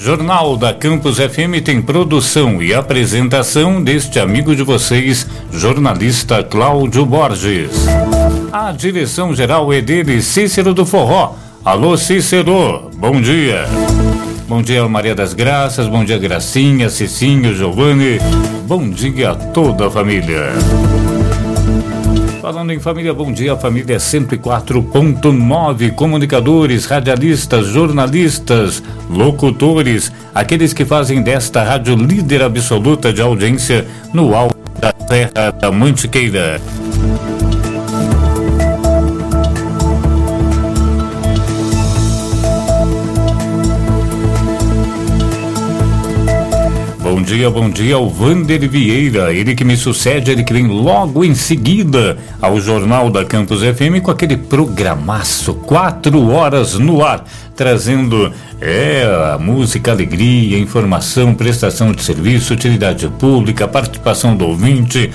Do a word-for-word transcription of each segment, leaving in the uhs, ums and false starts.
Jornal da Campus F M tem produção e apresentação deste amigo de vocês, jornalista Cláudio Borges. A direção geral é dele, Cícero do Forró. Alô, Cícero, bom dia. Bom dia, Maria das Graças, bom dia, Gracinha, Cicinho, Giovanni. Bom dia a toda a família. Falando em família, bom dia, família cento e quatro ponto nove, comunicadores, radialistas, jornalistas, locutores, aqueles que fazem desta rádio líder absoluta de audiência no alto da Serra da Mantiqueira. Bom dia, bom dia ao Vander Vieira, ele que me sucede, ele que vem logo em seguida ao Jornal da Campus F M com aquele programaço, quatro horas no ar, trazendo é, a música, alegria, informação, prestação de serviço, utilidade pública, participação do ouvinte,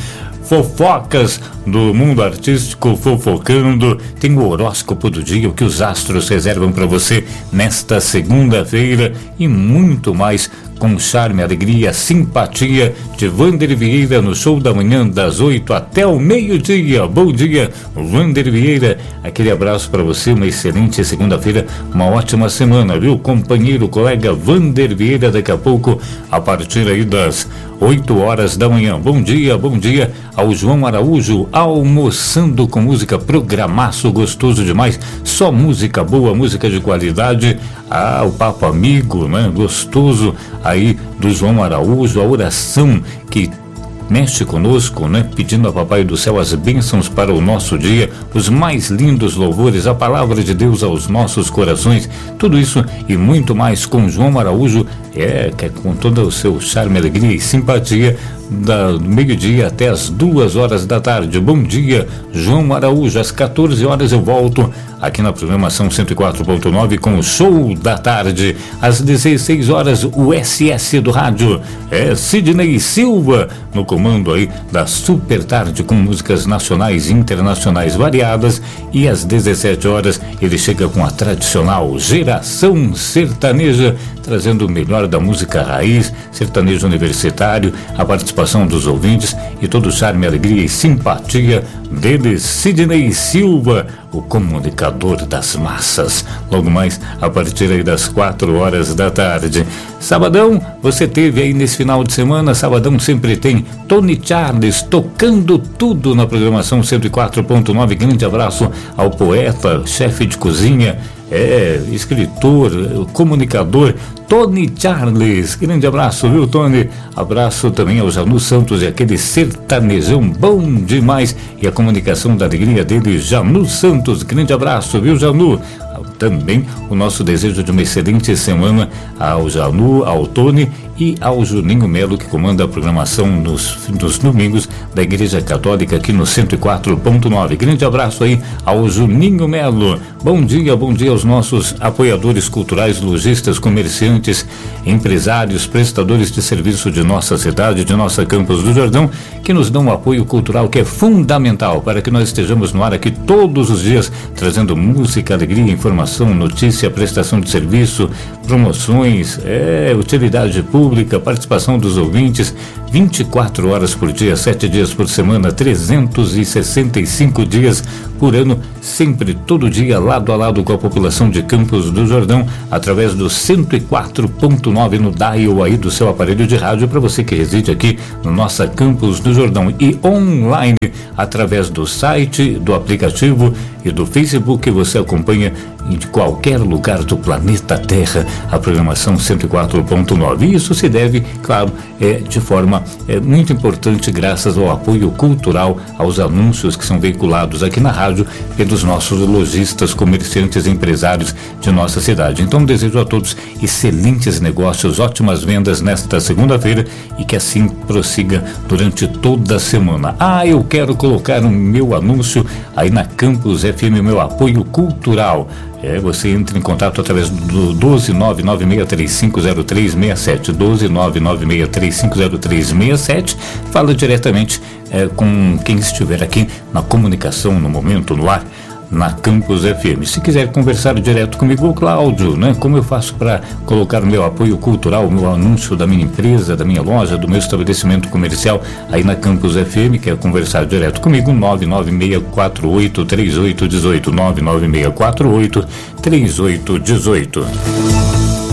fofocas do mundo artístico, fofocando. Tem o horóscopo do dia, o que os astros reservam para você nesta segunda-feira e muito mais, com charme, alegria, simpatia de Vander Vieira no show da manhã das oito até o meio-dia. Bom dia, Vander Vieira. Aquele abraço para você, uma excelente segunda-feira, uma ótima semana, viu, companheiro, colega Vander Vieira, daqui a pouco, a partir aí das oito horas da manhã. Bom dia, bom dia ao João Araújo, almoçando com música, programaço gostoso demais, só música boa, música de qualidade. Ah, o papo amigo, né, gostoso aí do João Araújo, a oração que mexe conosco, né? Pedindo a Papai do Céu as bênçãos para o nosso dia, os mais lindos louvores, a palavra de Deus aos nossos corações, tudo isso e muito mais com João Araújo, é, que é com todo o seu charme, alegria e simpatia, da meio-dia até as duas horas da tarde. Bom dia, João Araújo. Às quatorze horas eu volto aqui na programação cento e quatro ponto nove com o Show da Tarde. Às dezesseis horas, o S S do rádio é Sidney Silva no comando aí da Super Tarde com músicas nacionais e internacionais variadas, e às dezessete horas ele chega com a tradicional Geração Sertaneja, trazendo o melhor da música raiz, sertanejo universitário, a participação dos ouvintes e todo o charme, alegria e simpatia dele, Sidney Silva, o comunicador das massas. Logo mais, a partir aí das quatro horas da tarde. Sabadão, você teve aí nesse final de semana, sabadão sempre tem Tony Charles tocando tudo na programação cento e quatro ponto nove. Grande abraço ao poeta, chefe de cozinha, é, escritor, comunicador, Tony Charles. Grande abraço, viu, Tony? Abraço também ao Janu Santos e aquele sertanejão bom demais, e a comunicação da alegria dele, Janu Santos. Grande abraço, viu, Janu? Também o nosso desejo de uma excelente semana ao Janu, ao Tony e ao Juninho Melo, que comanda a programação nos, nos domingos da Igreja Católica aqui no cento e quatro ponto nove. Grande abraço aí ao Juninho Melo. Bom dia, bom dia aos nossos apoiadores culturais, lojistas, comerciantes, empresários, prestadores de serviço de nossa cidade, de nossa Campos do Jordão, que nos dão um apoio cultural que é fundamental para que nós estejamos no ar aqui todos os dias, trazendo música, alegria, informação, notícia, prestação de serviço, promoções, é, utilidade pública, participação dos ouvintes, vinte e quatro horas por dia, sete dias por semana, trezentos e sessenta e cinco dias por ano, sempre, todo dia, lado a lado com a população de Campos do Jordão, através do cento e quatro ponto nove no dial aí do seu aparelho de rádio, para você que reside aqui no nossa Campos do Jordão, e online, através do site, do aplicativo e do Facebook. Você acompanha de qualquer lugar do planeta Terra a programação cento e quatro ponto nove. Isso se deve, claro, é, de forma é, muito importante, graças ao apoio cultural, aos anúncios que são veiculados aqui na rádio pelos nossos lojistas, comerciantes e empresários de nossa cidade. Então, desejo a todos excelentes negócios, ótimas vendas nesta segunda-feira, e que assim prossiga durante toda a semana. Ah, eu quero colocar o meu anúncio aí na Campus F M, meu apoio cultural. É, você entra em contato através do doze nove nove seis três cinco zero três seis sete, doze nove nove seis três cinco zero três seis sete, fala diretamente é, com quem estiver aqui na comunicação no momento, no ar, na Campus F M. Se quiser conversar direto comigo, Cláudio, né? Como eu faço para colocar meu apoio cultural, o meu anúncio da minha empresa, da minha loja, do meu estabelecimento comercial aí na Campus F M, quer conversar direto comigo, nove nove seis quatro oito três oito um oito, nove nove seis quatro oito três oito um oito.